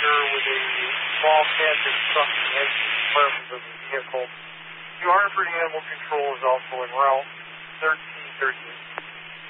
passenger with a small canvas truck engine compartment of the vehicle. 200 for animal control is also en route. 1338.